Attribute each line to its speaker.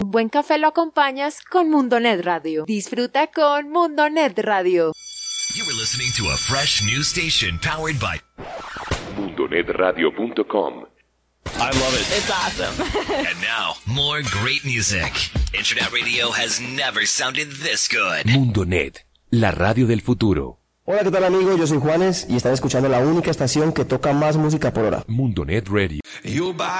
Speaker 1: Un buen café lo acompañas con Mundonet Radio. Disfruta con Mundonet Radio.
Speaker 2: You were listening to a fresh new station powered by
Speaker 3: mundonetradio.com.
Speaker 4: I love it.
Speaker 5: It's awesome.
Speaker 2: And now, more great music. Internet radio has never sounded this good.
Speaker 3: Mundonet, la radio del futuro.
Speaker 6: Hola, ¿qué tal amigos? Yo soy Juanes y están escuchando la única estación que toca más música por hora.
Speaker 3: Mundonet Radio.